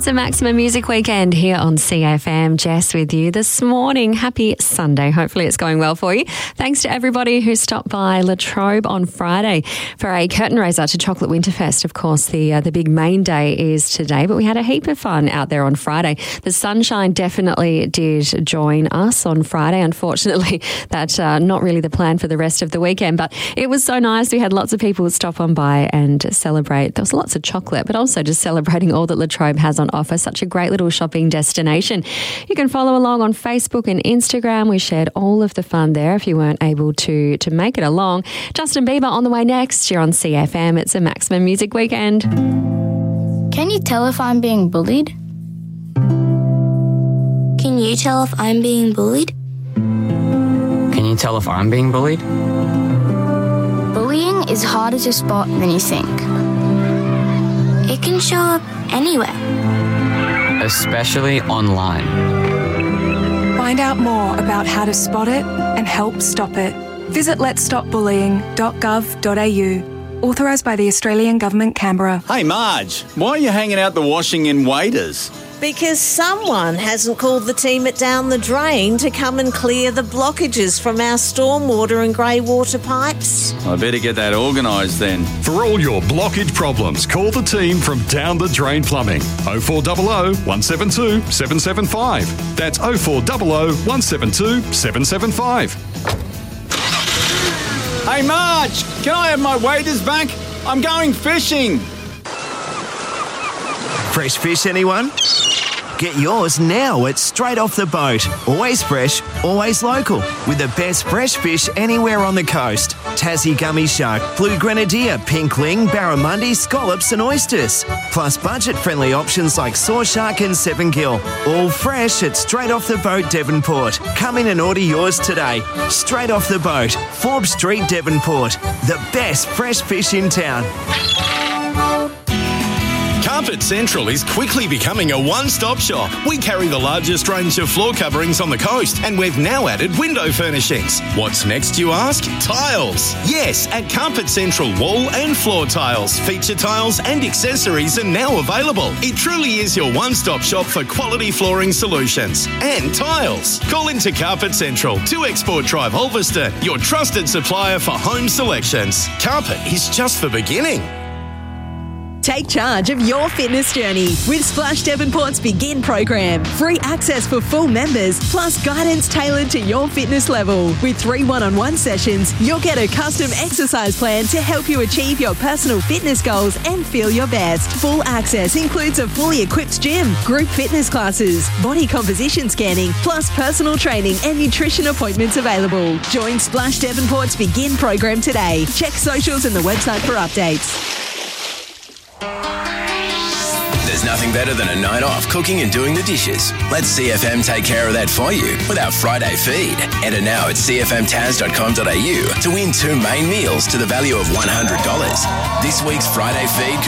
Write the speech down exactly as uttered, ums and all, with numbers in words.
a Maximum Music Weekend here on C F M. Jess with you this morning. Happy Sunday. Hopefully it's going well for you. Thanks to everybody who stopped by La Trobe on Friday for a curtain raiser to Chocolate Winterfest. Of course, the uh, the big main day is today, but we had a heap of fun out there on Friday. The sunshine definitely did join us on Friday. Unfortunately, that's uh, not really the plan for the rest of the weekend, but it was so nice. We had lots of people stop on by and celebrate. There was lots of chocolate, but also just celebrating all that La Trobe has on offer. Such a great little shopping destination. You can follow along on Facebook and Instagram. We shared all of the fun there if you weren't able to, to make it along. Justin Bieber on the way next. You're on C F M. It's a Maximum Music Weekend. Can you tell if I'm being bullied? Can you tell if I'm being bullied? Can you tell if I'm being bullied? Bullying is harder to spot than you think. It can show up anywhere. Especially online. Find out more about how to spot it and help stop it. Visit lets stop bullying dot gov dot a u. Authorised by the Australian Government, Canberra. Hey Marge, why are you hanging out the washing in Waiters? Because someone hasn't called the team at Down the Drain to come and clear the blockages from our stormwater and grey water pipes. I better get that organised then. For all your blockage problems, call the team from Down the Drain Plumbing. oh four hundred, one seven two, seven seven five. That's oh four hundred, one seven two, seven seven five. Hey Marge, can I have my waders back? I'm going fishing. Fresh fish, anyone? Get yours now at Straight Off the Boat. Always fresh, always local. With the best fresh fish anywhere on the coast. Tassie gummy shark, blue grenadier, pink ling, barramundi, scallops and oysters. Plus budget-friendly options like saw shark and seven gill. All fresh at Straight Off the Boat, Devonport. Come in and order yours today. Straight Off the Boat, Forbes Street, Devonport. The best fresh fish in town. Carpet Central is quickly becoming a one-stop shop. We carry the largest range of floor coverings on the coast, and we've now added window furnishings. What's next, you ask? Tiles. Yes, at Carpet Central, wall and floor tiles, feature tiles and accessories are now available. It truly is your one-stop shop for quality flooring solutions and tiles. Call into Carpet Central, two Export Drive, Ulverston, your trusted supplier for home selections. Carpet is just the beginning. Take charge of your fitness journey with Splash Devonport's Begin program. Free access for full members, plus guidance tailored to your fitness level. With three one-on-one sessions, you'll get a custom exercise plan to help you achieve your personal fitness goals and feel your best. Full access includes a fully equipped gym, group fitness classes, body composition scanning, plus personal training and nutrition appointments available. Join Splash Devonport's Begin program today. Check socials and the website for updates. There's nothing better than a night off cooking and doing the dishes. Let C F M take care of that for you with our Friday feed. Enter now at c f m taz dot com dot a u to win two main meals to the value of one hundred dollars. This week's Friday feed